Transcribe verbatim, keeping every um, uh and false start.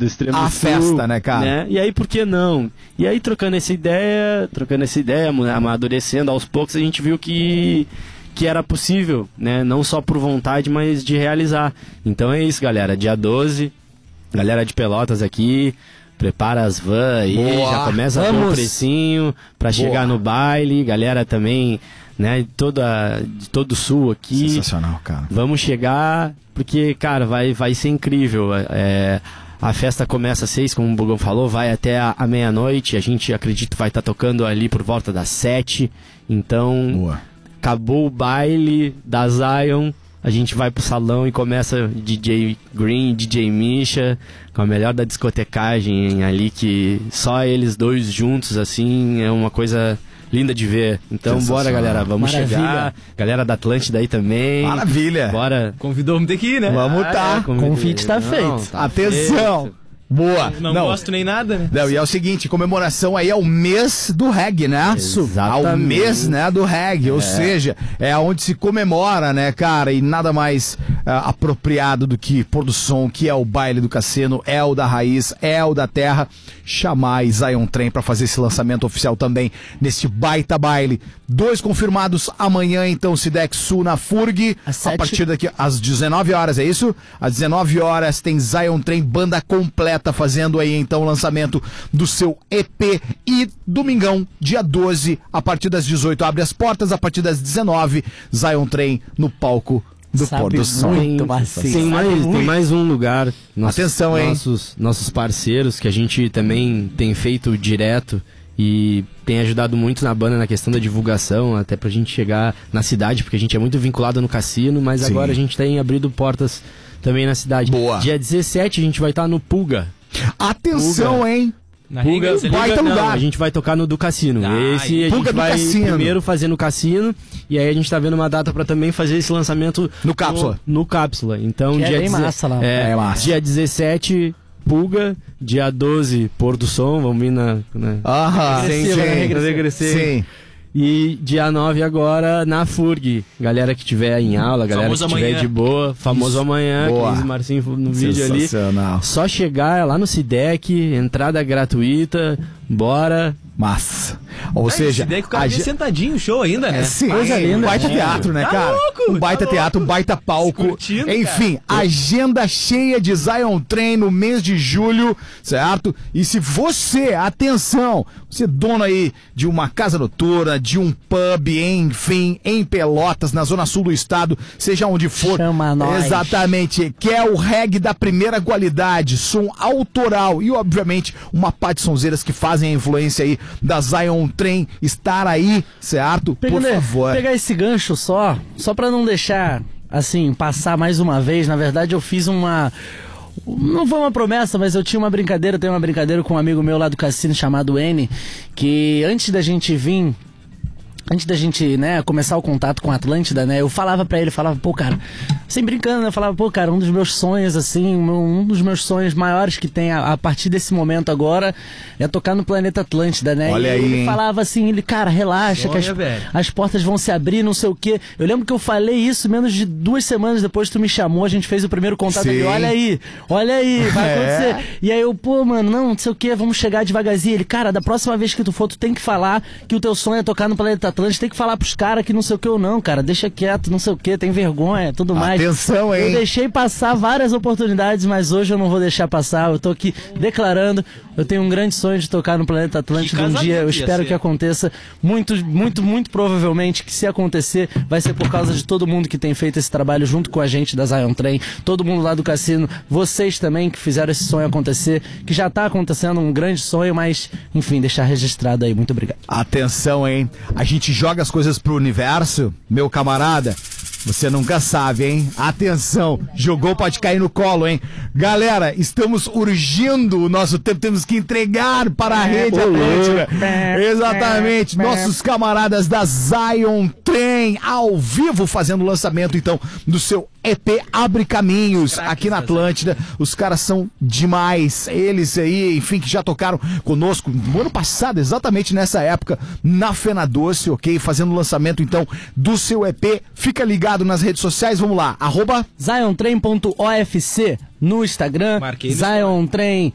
do extremo A sul, festa, né, cara? Né? E aí, por que não? E aí, trocando essa ideia, trocando essa ideia, amadurecendo aos poucos, a gente viu que, que era possível, né? Não só por vontade, mas de realizar. Então é isso, galera. Dia doze, galera de Pelotas aqui, prepara as vans aí, Boa. já começa a ver o precinho pra chegar no baile. Galera também, né, toda, de todo o sul aqui. Sensacional, cara. Vamos chegar, porque, cara, vai, vai ser incrível. É, a festa começa às seis, como o Bugão falou, vai até a, a meia-noite. A gente, acredito, vai estar tá tocando ali por volta das sete. Então, Boa. Acabou o baile da Zion, a gente vai pro salão e começa D J Green, D J Misha, com a melhor da discotecagem ali, que só eles dois juntos, assim, é uma coisa linda de ver. Então bora, galera, vamos Maravilha. chegar. Galera da Atlântida aí também. Maravilha. Bora. Convidou, vamos ter que ir, né? Vamos tá. É, convite- Convite tá Não, feito. tá Atenção. feito. Boa. Não, gosto nem nada, né? Não, e é o seguinte, comemoração aí ao mês do reggae, né? Exatamente. Ao mês, né, do reggae, ou seja, é onde se comemora, né, cara, e nada mais ah, apropriado do que pôr do som, que é o baile do cassino, é o da raiz, é o da terra, chamar Zion Train pra fazer esse lançamento oficial também neste baita baile. Dois confirmados amanhã, então, Sidex Sul na Furg, Às a sete. partir daqui às dezenove horas, é isso? Às dezenove horas tem Zion Train, banda completa, fazendo aí então o lançamento do seu E P. E domingão, dia doze, a partir das dezoito abre as portas, a partir das dezenove, Zion Train no palco do Sabe pôr do sol. muito, Marcinho. Tem mais, tem mais um lugar. Nossos, Atenção, hein? Nossos, nossos parceiros, que a gente também tem feito direto e tem ajudado muito na banda na questão da divulgação, até pra gente chegar na cidade, porque a gente é muito vinculado no cassino, mas Sim. agora a gente tem abrido portas também na cidade. Boa. Dia dezessete a gente vai estar no Pulga. Atenção, Pulga. hein? Na Pulga, Ringa, você liga? baita não, lugar. a gente vai tocar no do cassino. Ah, Esse a Pulga gente do vai Cassino. primeiro fazer no cassino e aí a gente tá vendo uma data pra também fazer esse lançamento No Cápsula. No, no Cápsula. Então, Que é dia bem deze- massa lá. É, É massa. dia dezessete Pulga, dia doze Pôr do Som, vamos vir na, na Aham, Regressiva, sim, né? sim. Regressiva. Sim. E dia nove agora na Furg. Galera que tiver em aula, galera Famoso que tiver amanhã. de boa, famoso amanhã, Boa. que diz o Marcinho no vídeo ali. Sensacional. Só chegar lá no Sidec, entrada gratuita, bora. Massa. Ou Ai, seja, esse daí que o cara a vem ge- sentadinho, show ainda, né? É, sim, Coisa linda, um baita né? teatro, né, Tá cara? louco, um baita tá teatro, um baita palco. Curtindo, Enfim, agenda cheia de Zion Train no mês de julho, certo? E se você, atenção, você é dono aí de uma casa noturna, de um pub, enfim, em Pelotas, na zona sul do estado, seja onde for. Chama nós. Exatamente, que é o reggae da primeira qualidade, som autoral e, obviamente, uma pá de sonzeiras que fazem a influência aí da Zion Train estar aí, certo? Por Pegando- favor. Pegar esse gancho só, só pra não deixar, assim, passar mais uma vez. Na verdade, eu fiz uma... Não foi uma promessa, mas eu tinha uma brincadeira, eu tenho uma brincadeira com um amigo meu lá do cassino chamado N, que antes da gente vir... Antes da gente, né, começar o contato com a Atlântida, né, eu falava pra ele, falava, pô, cara, sem brincando, né, eu falava, pô, cara, um dos meus sonhos, assim, um dos meus sonhos maiores que tem a, a partir desse momento agora é tocar no Planeta Atlântida, né? Olha e aí, ele hein? falava assim, ele, cara, relaxa, que Sonha, as, velho. as portas vão se abrir, não sei o quê. Eu lembro que eu falei isso menos de duas semanas depois que tu me chamou, a gente fez o primeiro contato, Sim. ele, olha aí, olha aí, vai É. acontecer. E aí eu, pô, mano, não, não sei o quê, vamos chegar devagarzinho. Ele, cara, da próxima vez que tu for, tu tem que falar que o teu sonho é tocar no Planeta Atlântida, tem que falar pros caras que não sei o que ou não, cara, deixa quieto, não sei o que, tem vergonha, tudo mais. Atenção, hein? Eu deixei passar várias oportunidades, mas hoje eu não vou deixar passar, eu tô aqui declarando, eu tenho um grande sonho de tocar no Planeta Atlântida um casamento dia, eu ia espero ser. que aconteça, muito, muito, muito provavelmente que se acontecer, vai ser por causa de todo mundo que tem feito esse trabalho junto com a gente da Zion Train, todo mundo lá do cassino, vocês também que fizeram esse sonho acontecer, que já tá acontecendo um grande sonho, mas, enfim, deixar registrado aí, muito obrigado. Atenção, hein? A gente joga as coisas pro universo, meu camarada. Você nunca sabe, hein? Atenção, jogou, pode cair no colo, hein? Galera, estamos urgindo o nosso tempo, temos que entregar para a rede Atlântida. Exatamente, nossos camaradas da Zion Train, ao vivo, fazendo o lançamento, então, do seu E P Abre Caminhos, aqui na Atlântida. Os caras são demais, eles aí, enfim, que já tocaram conosco no ano passado, exatamente nessa época, na Fena Doce, ok? Fazendo o lançamento, então, do seu E P. Fica ligado nas redes sociais, vamos lá, arroba Zion Train ponto O F C no Instagram, Marquei no Zion Train